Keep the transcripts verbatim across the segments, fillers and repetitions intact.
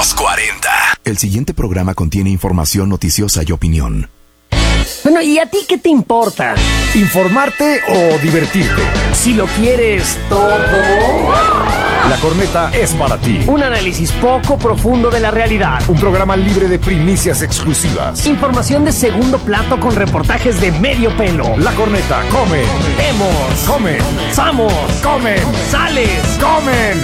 Los cuarenta. El siguiente programa contiene información noticiosa y opinión. Bueno, ¿y a ti qué te importa? ¿Informarte o divertirte? Si lo quieres todo. La Corneta es para ti. Un análisis poco profundo de la realidad. Un programa libre de primicias exclusivas. Información de segundo plato con reportajes de medio pelo. La Corneta come. Vemos. Comen. Samos. Comen. Sales. Comen.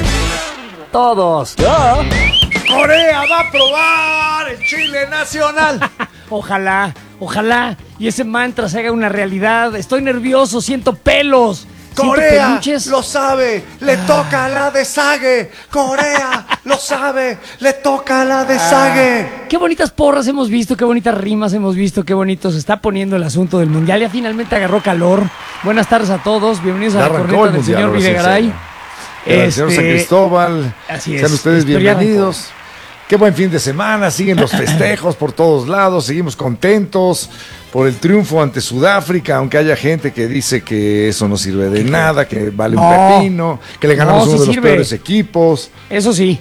Todos. ¿Ya? Corea va a probar el chile nacional. Ojalá, ojalá. Y ese mantra se haga una realidad. Estoy nervioso, siento pelos. Corea lo sabe, le toca la de Sague. Corea lo sabe, le toca la de Sague. Ah, qué bonitas porras hemos visto, qué bonitas rimas hemos visto, qué bonito se está poniendo el asunto del mundial. Ya finalmente agarró calor. Buenas tardes a todos, bienvenidos a la corneta del señor Videgaray. El señor San Cristóbal. Así es. Sean ustedes bienvenidos. Qué buen fin de semana, siguen los festejos por todos lados, seguimos contentos por el triunfo ante Sudáfrica, aunque haya gente que dice que eso no sirve de nada, que vale un no, pepino, que le ganamos no, uno sí de los sirve. peores equipos. Eso sí.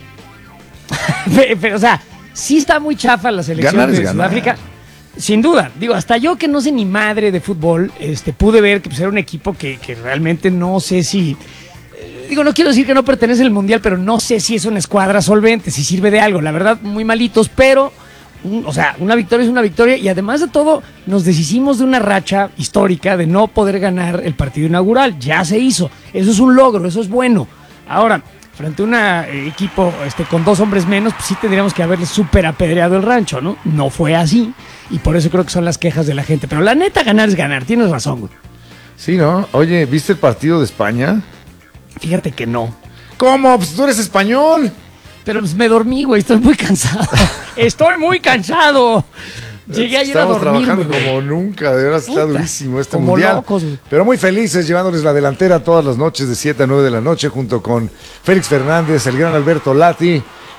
Pero, o sea, sí está muy chafa la selección Ganar es de ganar. Sudáfrica. Sin duda, digo, hasta yo que no sé ni madre de fútbol, este, pude ver que pues, era un equipo que, que realmente no sé si... Digo, no quiero decir que no pertenece al Mundial, pero no sé si es una escuadra solvente, si sirve de algo. La verdad, muy malitos, pero, un, o sea, una victoria es una victoria. Y además de todo, nos deshicimos de una racha histórica de no poder ganar el partido inaugural. Ya se hizo. Eso es un logro, eso es bueno. Ahora, frente a un eh, equipo este, con dos hombres menos, pues sí tendríamos que haberle súper apedreado el rancho, ¿no? No fue así. Y por eso creo que son las quejas de la gente. Pero la neta, ganar es ganar. Tienes razón, güey. Sí, ¿no? Oye, ¿viste el partido de España? Fíjate que no. ¿Cómo? Pues tú eres español. Pero pues me dormí, güey, estoy muy cansado. Estoy muy cansado. Llegué ayer a Estamos dormir. trabajando como nunca, de verdad está Puta, durísimo este como mundial. locos, güey. Pero muy felices llevándoles la delantera todas las noches de siete a nueve de la noche junto con Félix Fernández, el gran Alberto Lati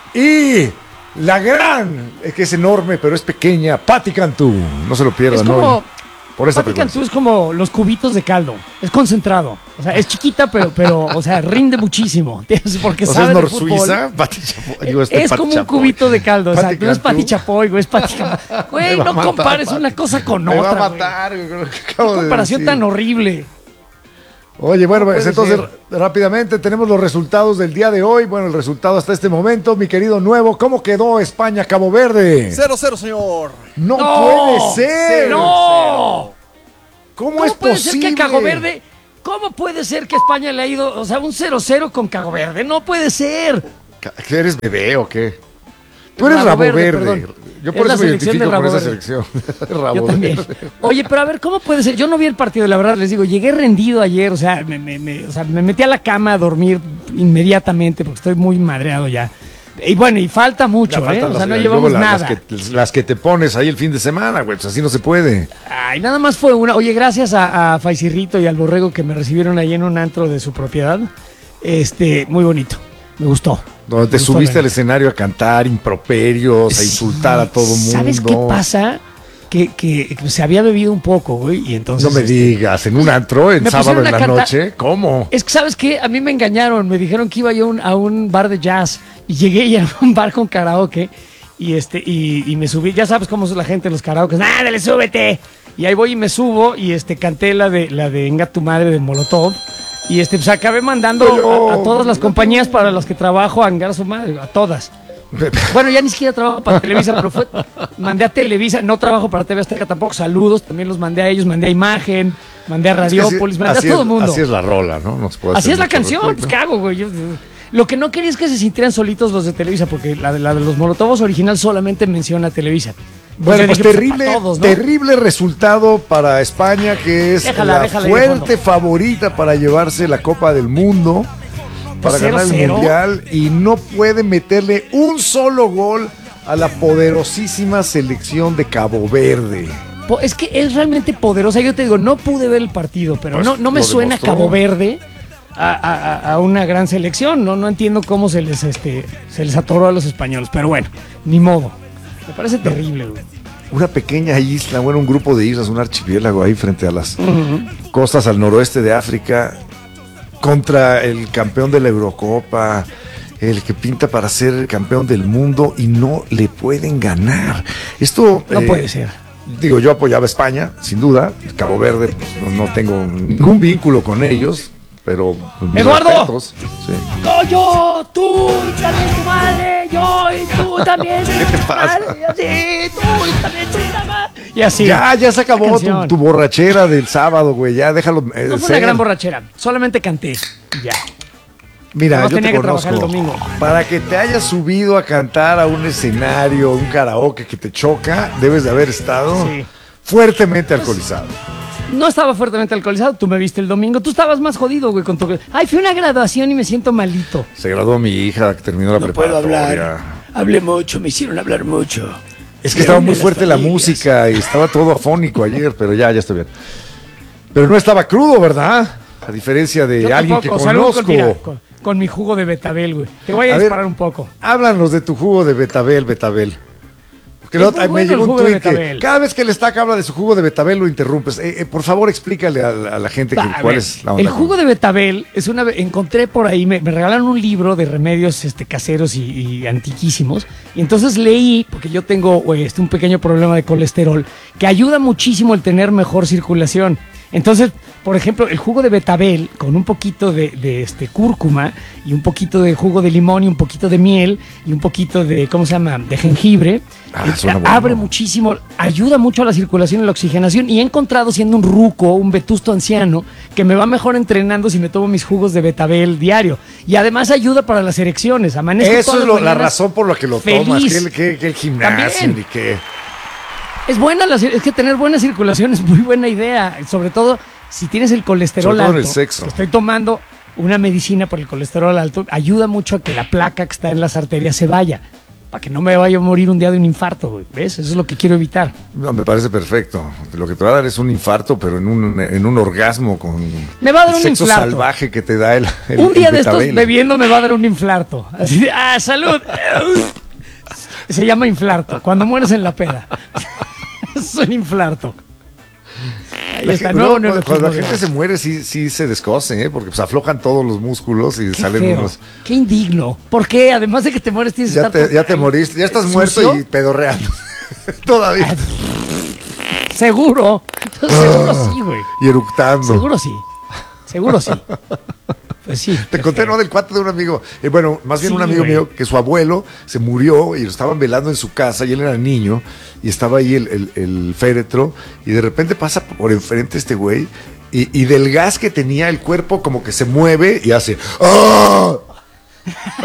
y la gran, que es enorme pero es pequeña, Pati Cantú. No se lo pierdan, Es como... ¿no? Por esta Pati Cantú es como los cubitos de caldo. Es concentrado. O sea, es chiquita, pero, pero o sea, rinde muchísimo. Porque o sea, sabe es de Nor fútbol. Suiza, Pati Chapoy. Digo, este Es Pati como un Chapoy. cubito de caldo. O sea, Pati no es Pati Cantú. Chapoy, güey, es Pati Chapoy. Güey, Me va no a matar, compares Pati. una cosa con Me otra. va a güey. matar, güey, con lo que Qué acabo de comparación decir. tan horrible. Oye, bueno, pues puede entonces ser. rápidamente tenemos los resultados del día de hoy. Bueno, el resultado hasta este momento, mi querido Nuevo. ¿Cómo quedó España-Cabo Verde? cero cero, señor. No, ¡No! puede ser. ¡No! ¿Cómo, ¿Cómo es puede posible? ser que a Cabo Verde, cómo puede ser que España le ha ido, o sea, un cero cero con Cabo Verde? No puede ser. ¿Qué eres bebé o qué? Tú eres Rabo Rabo Verde, Verde. perdón. Yo por Es la eso me selección identifico de con Rabo esa Verde. selección. Rabo Yo también. Verde. Oye, pero a ver, ¿cómo puede ser? Yo no vi el partido, la verdad, les digo, llegué rendido ayer, o sea, me, me, me, o sea, me metí a la cama a dormir inmediatamente porque estoy muy madreado ya. Y bueno, y falta mucho, Ya ¿eh? faltan O sea, las- no y llevamos luego la- nada. Las que, las que te pones ahí el fin de semana, güey, pues así no se puede. Ay, nada más fue una. Oye, gracias a, a Faisirrito y al Borrego que me recibieron ahí en un antro de su propiedad. Este, muy bonito. Me gustó. Donde te Me gustó, subiste la al escenario a cantar improperios, a Sí. insultar a todo mundo. ¿Sabes qué pasa? Que, que se había bebido un poco, güey, y entonces... No me este, digas, en un antro, en me sábado pusieron en la a cantar- noche, ¿cómo? Es que, ¿sabes qué? A mí me engañaron, me dijeron que iba yo a un, a un bar de jazz, y llegué y era un bar con karaoke, y este y, y me subí, ya sabes cómo es la gente en los karaokes, ¡ándale, súbete! Y ahí voy y me subo, y este canté la de, la de Enga tu madre de Molotov, y este pues acabé mandando a, a todas las compañías para las que trabajo a engar a su madre, a todas. Bueno, ya ni siquiera trabajo para Televisa, pero fue, mandé a Televisa, no trabajo para T V Azteca tampoco, saludos, también los mandé a ellos, mandé a Imagen, mandé a Es que así- Radiópolis, mandé a así todo es- el mundo. Así es la rola, ¿no? No se puede Así hacer es la mucho canción, respecto. pues ¿qué hago, güey? Yo- lo que no quería es que se sintieran solitos los de Televisa, porque la de, la de los Molotovos original solamente menciona Televisa. Bueno, Entonces pues dije, terrible, para todos, ¿no? terrible resultado para España, que es Déjala, la déjala ahí de fuerte favorita para llevarse la Copa del Mundo, para cero ganar el cero. Mundial, y no puede meterle un solo gol a la poderosísima selección de Cabo Verde. Po- Es que es realmente poderosa. Yo te digo, no pude ver el partido, pero Pues, no, no me lo suena demostró. Cabo Verde a, a- a- a una gran selección. No, no entiendo cómo se les, este, se les atoró a los españoles, pero bueno, ni modo. Me parece terrible, güey. Una pequeña isla, bueno, un grupo de islas, un archipiélago ahí frente a las costas al noroeste de África, contra el campeón de la Eurocopa, el que pinta para ser campeón del mundo y no le pueden ganar. Esto No eh, puede ser. Digo, yo apoyaba a España, sin duda. Cabo Verde, pues, no, no tengo ningún vínculo con ellos, pero pues, mis ¡Eduardo! respetos. Sí. No, yo, tú, y también tu madre, yo, y tú también. ¿Qué te pasa? Y así, tú, y también tu mamá. Y así. Ya, ya se acabó tu, canción. tu borrachera del sábado, güey. Ya, déjalo. eh, No fue ser. una gran borrachera, solamente canté. y Ya. Mira, Además, yo tenía te que trabajar el conozco. domingo. Para que te hayas subido a cantar a un escenario, un karaoke que te choca, debes de haber estado Sí. fuertemente alcoholizado. No estaba fuertemente alcoholizado, tú me viste el domingo, tú estabas más jodido, güey, con tu... Ay, fui a una graduación y me siento malito. Se graduó mi hija, que terminó la No puedo preparatoria. hablar. Hablé mucho, me hicieron hablar mucho. Es que estaba muy fuerte la música y estaba todo afónico ayer, pero ya, ya estoy bien. Pero no estaba crudo, ¿verdad? A diferencia de Yo alguien tampoco, que salud conozco. Con, mira, con, con mi jugo de betabel, güey. Te voy a, A ver, disparar un poco. Háblanos de tu jugo de betabel, betabel. Porque Es no, muy me bueno llegó el un jugo de tuit que betabel. cada vez que el Estaca habla de su jugo de betabel lo interrumpes. Eh, eh, por favor, explícale a, la- a la gente que, A cuál ver, es la onda. el jugo de betabel es una... Encontré por ahí, me, me regalaron un libro de remedios este, caseros y, y antiquísimos. Y entonces leí, porque yo tengo güey, este, un pequeño problema de colesterol, que ayuda muchísimo el tener mejor circulación. Entonces, por ejemplo, el jugo de betabel con un poquito de, de, este, cúrcuma y un poquito de jugo de limón y un poquito de miel y un poquito de, ¿cómo se llama?, de jengibre, Ah, eh, suena bueno. abre muchísimo, ayuda mucho a la circulación y la oxigenación. Y he encontrado, siendo un ruco, un vetusto anciano, que me va mejor entrenando si me tomo mis jugos de betabel diario. Y además ayuda para las erecciones. Amanezco Eso todas es las lo- la mañanas razón por la que lo feliz. tomas, que el, que, que el gimnasio También. y que... Es buena, la, es que tener buena circulación es muy buena idea, sobre todo si tienes el colesterol Sobre todo en alto. el sexo. Estoy tomando una medicina por el colesterol alto, ayuda mucho a que la placa que está en las arterias se vaya, para que no me vaya a morir un día de un infarto, güey. ¿Ves? Eso es lo que quiero evitar. No, me parece perfecto. Lo que te va a dar es un infarto, pero en un, en un orgasmo con Me va a dar el un sexo infarto. salvaje que te da el, el Un día el de estos betabel. bebiendo me va a dar un infarto. Así de, ¡ah, salud! Se llama inflarto, cuando mueres en la peda. Es un inflarto. Ahí La está, gente- nuevo no, nuevo cuando la equipo de gente se muere, sí, sí se descose, ¿eh? Porque pues aflojan todos los músculos y Qué salen feo, unos. qué indigno. ¿Por qué? Además de que te mueres, tienes que Ya estar. te, ya te moriste, ya estás muerto ¿Sucio? y pedorreando. Todavía. Seguro. Seguro sí, güey. Y eructando. Seguro sí. Seguro sí. Pues sí. Te qué conté, feo. ¿no? Del cuate de un amigo. Eh, bueno, más bien Sí, un amigo güey. mío que su abuelo se murió y lo estaban velando en su casa y él era niño y estaba ahí el, el- el féretro y de repente pasa por enfrente este güey y, y del gas que tenía el cuerpo como que se mueve y hace ¡ah!